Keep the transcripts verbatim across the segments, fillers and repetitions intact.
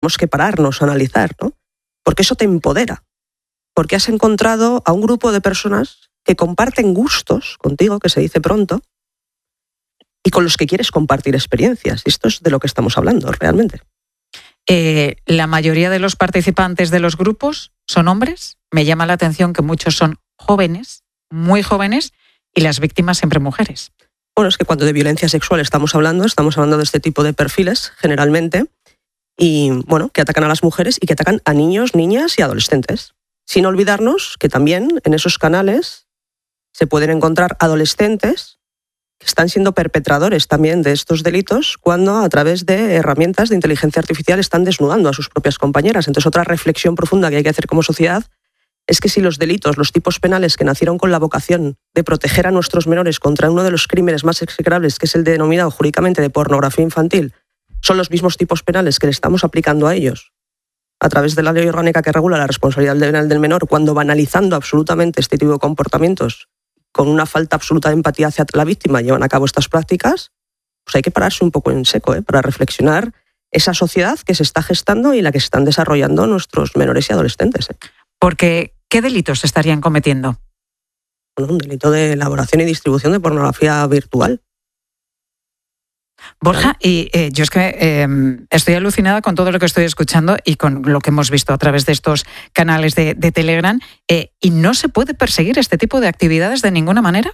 tenemos que pararnos a analizar, ¿no? Porque eso te empodera. Porque has encontrado a un grupo de personas que comparten gustos contigo, que se dice pronto, y con los que quieres compartir experiencias. Y esto es de lo que estamos hablando realmente. Eh, ¿La mayoría de los participantes de los grupos son hombres? Me llama la atención que muchos son jóvenes, muy jóvenes, y las víctimas siempre mujeres. Bueno, es que cuando de violencia sexual estamos hablando, estamos hablando de este tipo de perfiles, generalmente, y bueno, que atacan a las mujeres y que atacan a niños, niñas y adolescentes. Sin olvidarnos que también en esos canales se pueden encontrar adolescentes que están siendo perpetradores también de estos delitos cuando a través de herramientas de inteligencia artificial están desnudando a sus propias compañeras. Entonces, otra reflexión profunda que hay que hacer como sociedad es que si los delitos, los tipos penales que nacieron con la vocación de proteger a nuestros menores contra uno de los crímenes más execrables, que es el denominado jurídicamente de pornografía infantil, son los mismos tipos penales que le estamos aplicando a ellos a través de la ley orgánica que regula la responsabilidad penal del menor, cuando banalizando absolutamente este tipo de comportamientos, con una falta absoluta de empatía hacia la víctima, llevan a cabo estas prácticas, pues hay que pararse un poco en seco, ¿eh? Para reflexionar esa sociedad que se está gestando y en la que se están desarrollando nuestros menores y adolescentes, ¿eh? Porque, ¿qué delitos estarían cometiendo? Bueno, un delito de elaboración y distribución de pornografía virtual. Borja, y eh, yo es que eh, estoy alucinada con todo lo que estoy escuchando y con lo que hemos visto a través de estos canales de, de Telegram, eh, ¿y no se puede perseguir este tipo de actividades de ninguna manera?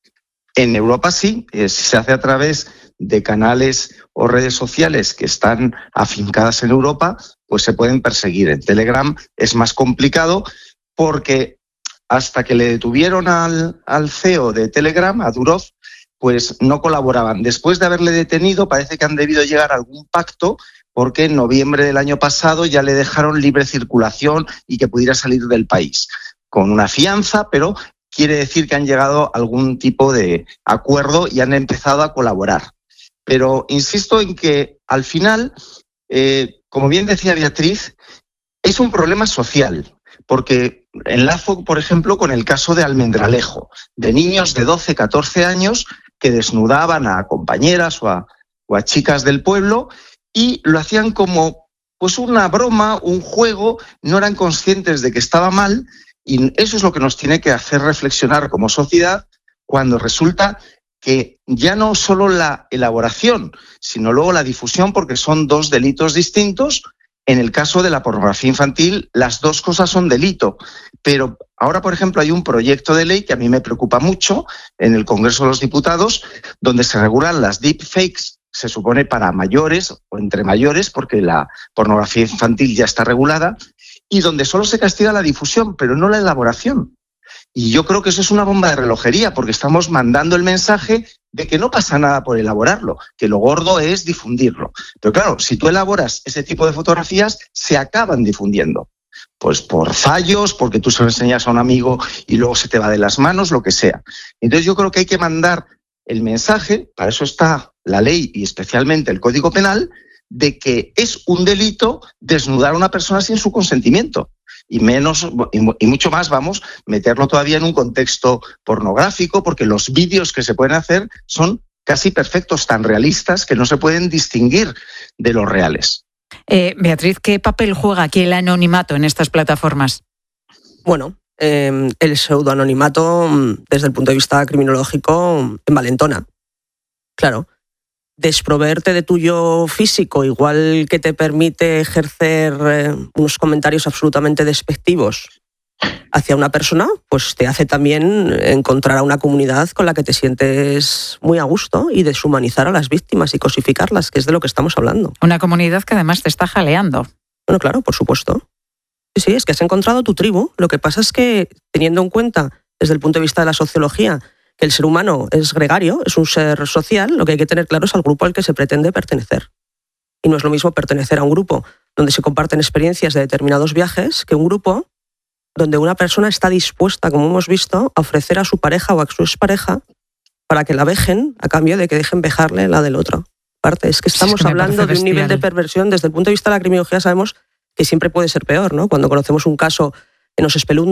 En Europa sí, eh, se hace a través de canales o redes sociales que están afincadas en Europa, pues se pueden perseguir. En Telegram es más complicado porque hasta que le detuvieron al, al C E O de Telegram, a Durov, pues no colaboraban. Después de haberle detenido, parece que han debido llegar a algún pacto, porque en noviembre del año pasado ya le dejaron libre circulación y que pudiera salir del país, con una fianza, pero quiere decir que han llegado a algún tipo de acuerdo y han empezado a colaborar. Pero insisto en que al final, eh, como bien decía Beatriz, es un problema social, porque enlazo, por ejemplo, con el caso de Almendralejo, de niños de doce, catorce años que desnudaban a compañeras o a, o a chicas del pueblo y lo hacían como pues una broma, un juego, no eran conscientes de que estaba mal, y eso es lo que nos tiene que hacer reflexionar como sociedad cuando resulta que ya no solo la elaboración, sino luego la difusión, porque son dos delitos distintos. En el caso de la pornografía infantil, las dos cosas son delito. Pero ahora, por ejemplo, hay un proyecto de ley que a mí me preocupa mucho en el Congreso de los Diputados, donde se regulan las deepfakes, se supone para mayores o entre mayores, porque la pornografía infantil ya está regulada, y donde solo se castiga la difusión, pero no la elaboración. Y yo creo que eso es una bomba de relojería, porque estamos mandando el mensaje de que no pasa nada por elaborarlo, que lo gordo es difundirlo. Pero claro, si tú elaboras ese tipo de fotografías, se acaban difundiendo. Pues por fallos, porque tú se lo enseñas a un amigo y luego se te va de las manos, lo que sea. Entonces yo creo que hay que mandar el mensaje, para eso está la ley y especialmente el Código Penal, de que es un delito desnudar a una persona sin su consentimiento. Y menos y mucho más, vamos, meterlo todavía en un contexto pornográfico, porque los vídeos que se pueden hacer son casi perfectos, tan realistas que no se pueden distinguir de los reales. Eh, Beatriz, ¿qué papel juega aquí el anonimato en estas plataformas? Bueno, eh, el pseudoanonimato, desde el punto de vista criminológico, envalentona. Claro. Desproveerte de tu yo físico, igual que te permite ejercer eh, unos comentarios absolutamente despectivos hacia una persona, pues te hace también encontrar a una comunidad con la que te sientes muy a gusto y deshumanizar a las víctimas y cosificarlas, que es de lo que estamos hablando. Una comunidad que además te está jaleando. Bueno, claro, por supuesto. Sí, sí, es que has encontrado tu tribu. Lo que pasa es que, teniendo en cuenta, desde el punto de vista de la sociología, que el ser humano es gregario, es un ser social, lo que hay que tener claro es al grupo al que se pretende pertenecer. Y no es lo mismo pertenecer a un grupo donde se comparten experiencias de determinados viajes que un grupo donde una persona está dispuesta, como hemos visto, a ofrecer a su pareja o a su expareja para que la vejen a cambio de que dejen vejarle la del otro. Aparte, es que estamos es que hablando de un nivel de perversión. Desde el punto de vista de la criminología sabemos que siempre puede ser peor, ¿no? Cuando conocemos un caso que nos espeluzna,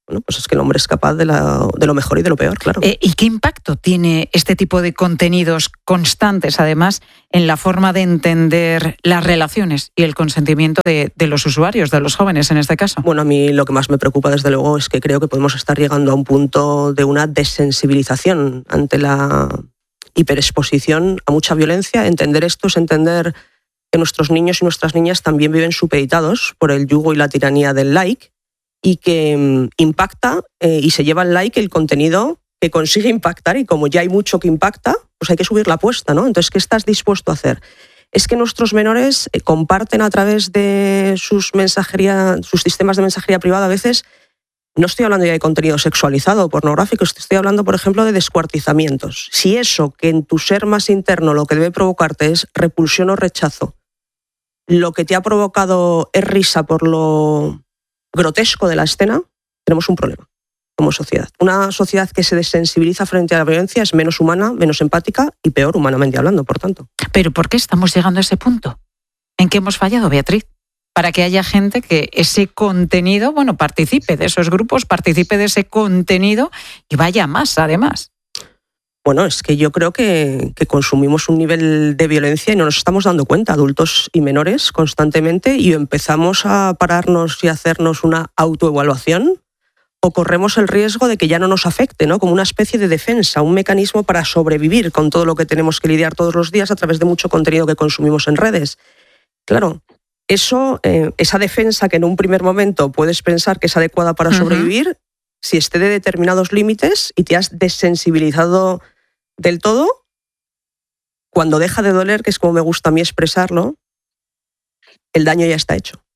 Bueno, pues es que el hombre es capaz de, la, de lo mejor y de lo peor, claro. Eh, ¿Y qué impacto tiene este tipo de contenidos constantes, además, en la forma de entender las relaciones y el consentimiento de, de los usuarios, de los jóvenes en este caso? Bueno, a mí lo que más me preocupa, desde luego, es que creo que podemos estar llegando a un punto de una desensibilización ante la hiperexposición a mucha violencia. Entender esto es entender que nuestros niños y nuestras niñas también viven supeditados por el yugo y la tiranía del like, y que um, impacta eh, y se lleva el like el contenido que consigue impactar, y como ya hay mucho que impacta, pues hay que subir la apuesta, ¿no? Entonces, ¿qué estás dispuesto a hacer? Es que nuestros menores eh, comparten a través de sus mensajería, sus sistemas de mensajería privada a veces. No estoy hablando ya de contenido sexualizado o pornográfico, estoy hablando, por ejemplo, de descuartizamientos. Si eso que en tu ser más interno lo que debe provocarte es repulsión o rechazo, lo que te ha provocado es risa por lo grotesco de la escena, tenemos un problema como sociedad. Una sociedad que se desensibiliza frente a la violencia es menos humana, menos empática y peor humanamente hablando, por tanto. ¿Pero por qué estamos llegando a ese punto? ¿En qué hemos fallado, Beatriz? Para que haya gente que ese contenido, bueno, participe de esos grupos, participe de ese contenido y vaya más, además. Bueno, es que yo creo que, que consumimos un nivel de violencia y no nos estamos dando cuenta, adultos y menores, constantemente, y empezamos a pararnos y a hacernos una autoevaluación, o corremos el riesgo de que ya no nos afecte, ¿no? Como una especie de defensa, un mecanismo para sobrevivir con todo lo que tenemos que lidiar todos los días a través de mucho contenido que consumimos en redes. Claro, eso, eh, esa defensa que en un primer momento puedes pensar que es adecuada para sobrevivir, uh-huh. si excede determinados límites y te has desensibilizado del todo, cuando deja de doler, que es como me gusta a mí expresarlo, el daño ya está hecho.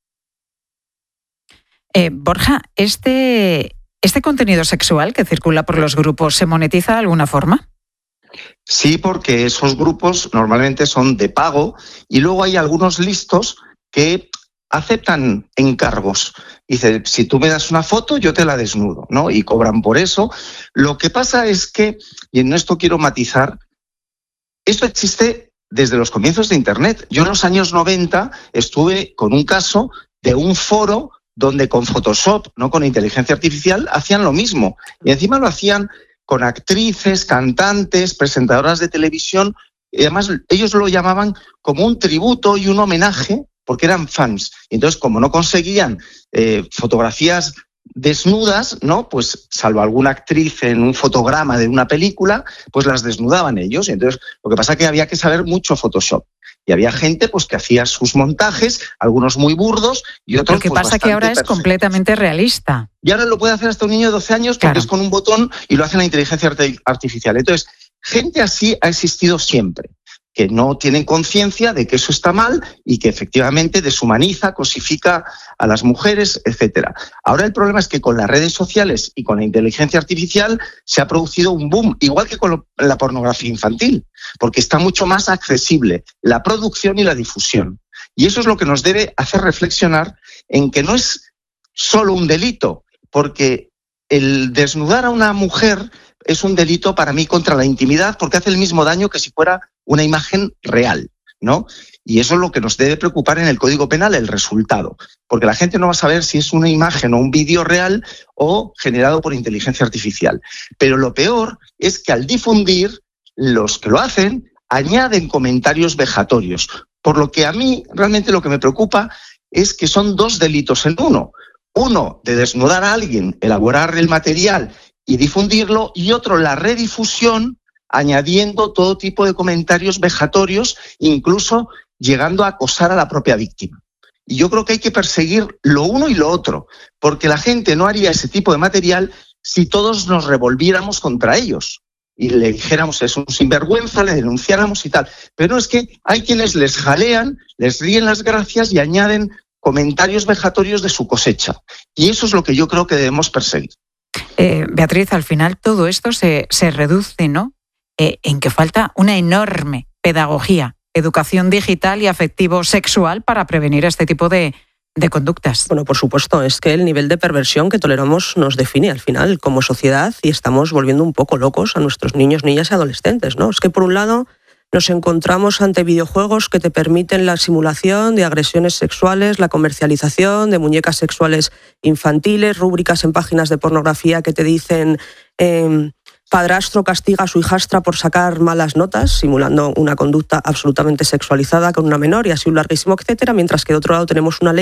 Eh, Borja, ¿este, ¿este contenido sexual que circula por los grupos se monetiza de alguna forma? Sí, porque esos grupos normalmente son de pago y luego hay algunos listos que aceptan encargos. Dice, si tú me das una foto, yo te la desnudo, ¿no? Y cobran por eso. Lo que pasa es que, y en esto quiero matizar, esto existe desde los comienzos de Internet. Yo en los años noventa estuve con un caso de un foro donde con Photoshop, no con inteligencia artificial, hacían lo mismo. Y encima lo hacían con actrices, cantantes, presentadoras de televisión. Y además ellos lo llamaban como un tributo y un homenaje, porque eran fans. Y entonces, como no conseguían eh, fotografías desnudas, ¿no? Pues salvo alguna actriz en un fotograma de una película, pues las desnudaban ellos. Y entonces, lo que pasa es que había que saber mucho Photoshop. Y había gente pues que hacía sus montajes, algunos muy burdos y otros Lo que pues, pasa es que ahora perfectos. Es completamente realista. Y ahora lo puede hacer hasta un niño de doce años porque claro. es con un botón y lo hace la inteligencia artificial. Entonces, gente así ha existido siempre, que no tienen conciencia de que eso está mal y que efectivamente deshumaniza, cosifica a las mujeres, etcétera. Ahora el problema es que con las redes sociales y con la inteligencia artificial se ha producido un boom, igual que con la pornografía infantil, porque está mucho más accesible la producción y la difusión. Y eso es lo que nos debe hacer reflexionar en que no es solo un delito, porque el desnudar a una mujer es un delito para mí contra la intimidad porque hace el mismo daño que si fuera una imagen real, ¿no? Y eso es lo que nos debe preocupar en el Código Penal, el resultado, porque la gente no va a saber si es una imagen o un vídeo real o generado por inteligencia artificial. Pero lo peor es que al difundir, los que lo hacen añaden comentarios vejatorios, por lo que a mí realmente lo que me preocupa es que son dos delitos en uno. Uno, de desnudar a alguien, elaborar el material y difundirlo, y otro, la redifusión, añadiendo todo tipo de comentarios vejatorios, incluso llegando a acosar a la propia víctima. Y yo creo que hay que perseguir lo uno y lo otro, porque la gente no haría ese tipo de material si todos nos revolviéramos contra ellos y le dijéramos es un sinvergüenza, le denunciáramos y tal. Pero es que hay quienes les jalean, les ríen las gracias y añaden comentarios vejatorios de su cosecha. Y eso es lo que yo creo que debemos perseguir. Eh, Beatriz, al final todo esto se, se reduce, ¿no? Eh, en que falta una enorme pedagogía, educación digital y afectivo-sexual para prevenir este tipo de, de conductas. Bueno, por supuesto, es que el nivel de perversión que toleramos nos define al final como sociedad y estamos volviendo un poco locos a nuestros niños, niñas y adolescentes, ¿no? Es que por un lado nos encontramos ante videojuegos que te permiten la simulación de agresiones sexuales, la comercialización de muñecas sexuales infantiles, rúbricas en páginas de pornografía que te dicen eh, padrastro castiga a su hijastra por sacar malas notas, simulando una conducta absolutamente sexualizada con una menor y así un larguísimo etcétera, mientras que de otro lado tenemos una ley